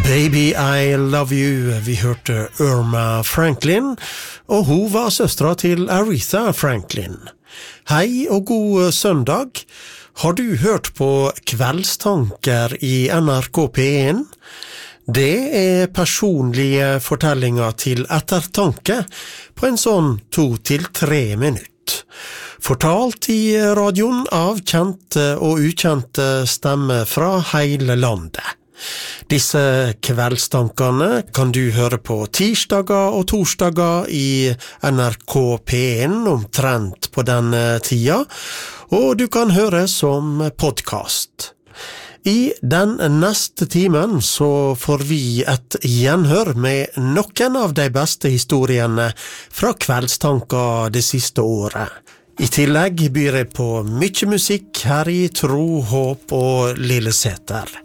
Baby, I love you. Vi hørte Irma Franklin, og hun var søstra til Aretha Franklin. Hei og god søndag. Har du hørt på Kveldstanker i NRK P1? Det personlige fortellinger til ettertanke på en sånn 2 til 3 minutt. Fortalt i radioen av kjente og ukjente stemmer fra hele landet. Disse kveldstankene kan du høre på tirsdager og torsdager i NRK P1 omtrent på denne tida, og du kan høre som podcast. I den neste timen så får vi et gjenhør med noen av de beste historiene fra kveldstanker det siste året. I tillegg byr jeg på mye musikk her i Tro, Håp og Lilleseter.